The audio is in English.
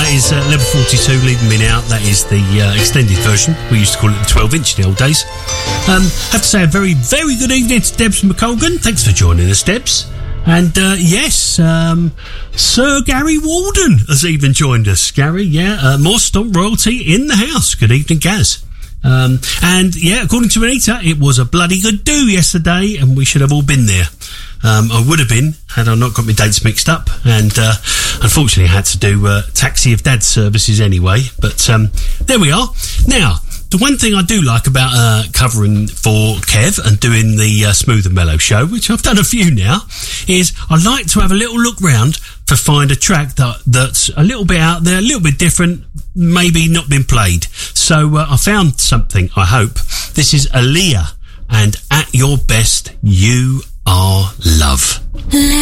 that is Level 42, Leaving Me Now. That is the extended version. We used to call it the 12-inch in the old days. Have to say a very, very good evening to Debs McColgan. Thanks for joining us, Debs. And yes, Sir Gary Walden has even joined us. Gary, more Stomp royalty in the house. Good evening, Gaz. And yeah, according to Anita, it was a bloody good do yesterday, and we should have all been there. I would have been had I not got my dates mixed up, and unfortunately I had to do Taxi of Dad's services anyway. But there we are. Now, the one thing I do like about covering for Kev and doing the Smooth and Mellow show, which I've done a few now, is I like to have a little look round to find a track that's a little bit out there, a little bit different, maybe not been played. So I found something, I hope. This is Aaliyah and At Your Best, You Are Love.